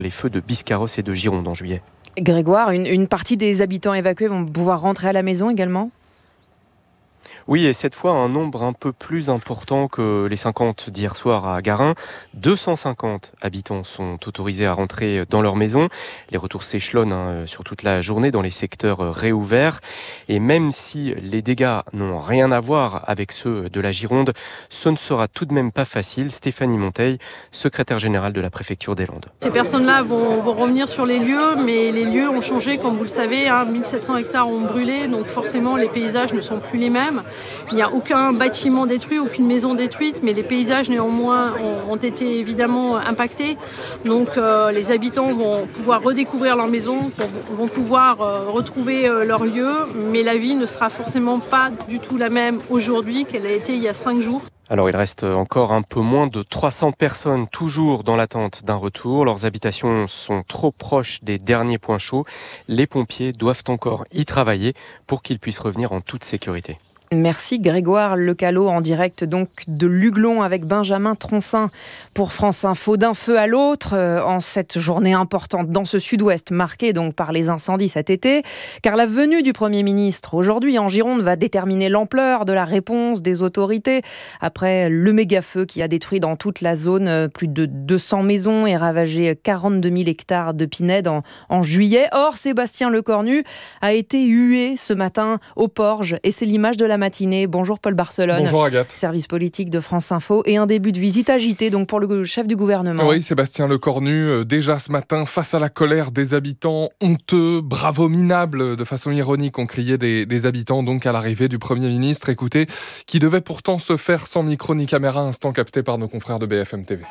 les feux de Biscarrosse et de Gironde en juillet. Grégoire, une partie des habitants évacués vont pouvoir rentrer à la maison également ? Oui, et cette fois, un nombre un peu plus important que les 50 d'hier soir à Garin. 250 habitants sont autorisés à rentrer dans leur maison. Les retours s'échelonnent sur toute la journée dans les secteurs réouverts. Et même si les dégâts n'ont rien à voir avec ceux de la Gironde, ce ne sera tout de même pas facile. Stéphanie Monteil, secrétaire générale de la préfecture des Landes. Ces personnes-là vont revenir sur les lieux, mais les lieux ont changé, comme vous le savez. 1700 hectares ont brûlé, donc forcément les paysages ne sont plus les mêmes. Il n'y a aucun bâtiment détruit, aucune maison détruite, mais les paysages néanmoins ont été évidemment impactés. Donc les habitants vont pouvoir redécouvrir leur maison, vont pouvoir retrouver leur lieu, mais la vie ne sera forcément pas du tout la même aujourd'hui qu'elle a été il y a 5 jours. Alors il reste encore un peu moins de 300 personnes toujours dans l'attente d'un retour. Leurs habitations sont trop proches des derniers points chauds. Les pompiers doivent encore y travailler pour qu'ils puissent revenir en toute sécurité. Merci Grégoire Lecalot en direct donc de Luglon avec Benjamin Troncin pour France Info. D'un feu à l'autre en cette journée importante dans ce sud-ouest marqué donc par les incendies cet été, car la venue du Premier ministre aujourd'hui en Gironde va déterminer l'ampleur de la réponse des autorités après le méga-feu qui a détruit dans toute la zone plus de 200 maisons et ravagé 42 000 hectares de pinèdes en juillet. Or, Sébastien Lecornu a été hué ce matin au Porge et c'est l'image de la matinée. Bonjour Paul Barcelone. Bonjour Agathe. Service politique de France Info et un début de visite agité donc pour le chef du gouvernement. Oui, Sébastien Lecornu, déjà ce matin, face à la colère des habitants, honteux, bravo minable, de façon ironique, ont crié des habitants donc à l'arrivée du Premier ministre, écoutez, qui devait pourtant se faire sans micro ni caméra, instant capté par nos confrères de BFM TV.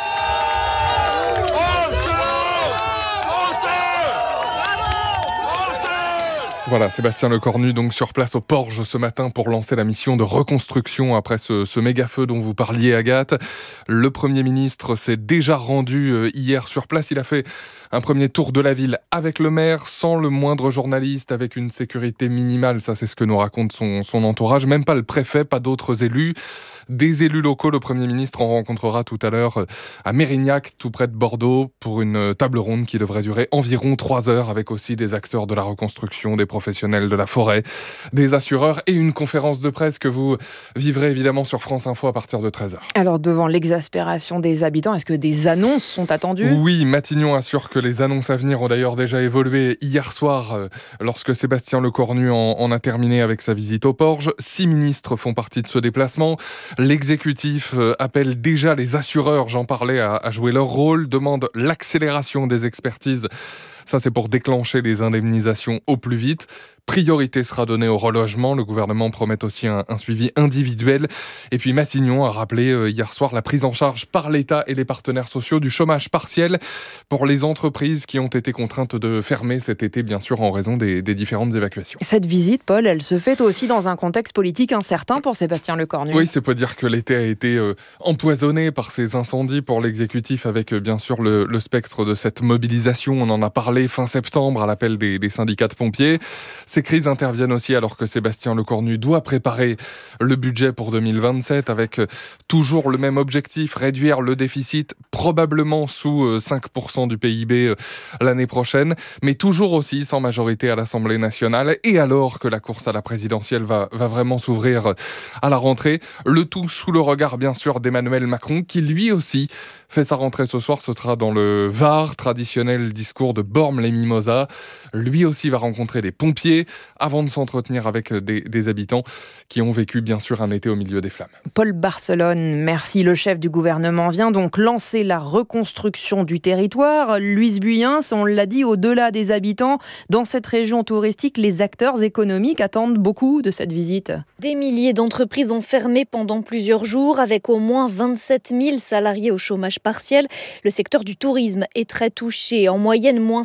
Voilà, Sébastien Lecornu donc sur place au Porge ce matin pour lancer la mission de reconstruction après ce méga-feu dont vous parliez Agathe. Le Premier ministre s'est déjà rendu hier sur place. Il a fait un premier tour de la ville avec le maire, sans le moindre journaliste, avec une sécurité minimale. Ça, c'est ce que nous raconte son entourage. Même pas le préfet, pas d'autres élus. Des élus locaux, le Premier ministre en rencontrera tout à l'heure à Mérignac, tout près de Bordeaux, pour une table ronde qui devrait durer environ 3 heures, avec aussi des acteurs de la reconstruction, des professionnels de la forêt, des assureurs et une conférence de presse que vous vivrez évidemment sur France Info à partir de 13h. Alors, devant l'exaspération des habitants, est-ce que des annonces sont attendues ? Oui, Matignon assure que les annonces à venir ont d'ailleurs déjà évolué hier soir lorsque Sébastien Lecornu en a terminé avec sa visite au Porge. 6 ministres font partie de ce déplacement. L'exécutif appelle déjà les assureurs, j'en parlais, à jouer leur rôle, demande l'accélération des expertises. Ça, c'est pour déclencher les indemnisations au plus vite. Priorité sera donnée au relogement. Le gouvernement promet aussi un suivi individuel. Et puis Matignon a rappelé hier soir la prise en charge par l'État et les partenaires sociaux du chômage partiel pour les entreprises qui ont été contraintes de fermer cet été, bien sûr, en raison des différentes évacuations. Cette visite, Paul, elle se fait aussi dans un contexte politique incertain pour Sébastien Lecornu. Oui, c'est peut dire que l'été a été empoisonné par ces incendies pour l'exécutif, avec bien sûr le spectre de cette mobilisation. On en a parlé fin septembre à l'appel des syndicats de pompiers. Ces crises interviennent aussi alors que Sébastien Lecornu doit préparer le budget pour 2027 avec toujours le même objectif, réduire le déficit probablement sous 5% du PIB l'année prochaine, mais toujours aussi sans majorité à l'Assemblée nationale et alors que la course à la présidentielle va vraiment s'ouvrir à la rentrée. Le tout sous le regard bien sûr d'Emmanuel Macron qui lui aussi fait sa rentrée ce soir. Ce sera dans le Var, traditionnel discours de Bormes-les-Mimosas. Lui aussi va rencontrer des pompiers avant de s'entretenir avec des habitants qui ont vécu bien sûr un été au milieu des flammes. Paul Barcelone, merci. Le chef du gouvernement vient donc lancer la reconstruction du territoire. Louise Buyens, on l'a dit, au-delà des habitants, dans cette région touristique, les acteurs économiques attendent beaucoup de cette visite. Des milliers d'entreprises ont fermé pendant plusieurs jours avec au moins 27 000 salariés au chômage partiel. Le secteur du tourisme est très touché. En moyenne, moins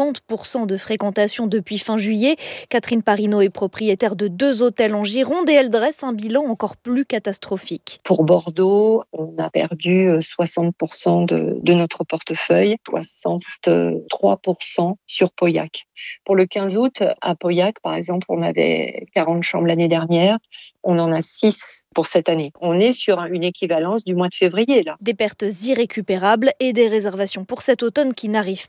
50% de fréquentation depuis fin juillet. Catherine Parino est propriétaire de 2 hôtels en Gironde et elle dresse un bilan encore plus catastrophique. Pour Bordeaux, on a perdu 60% de notre portefeuille, 63% sur Pauillac. Pour le 15 août, à Pauillac, par exemple, on avait 40 chambres l'année dernière. On en a 6 pour cette année. On est sur une équivalence du mois de février, là. Des pertes irrécupérables et des réservations pour cet automne qui n'arrivent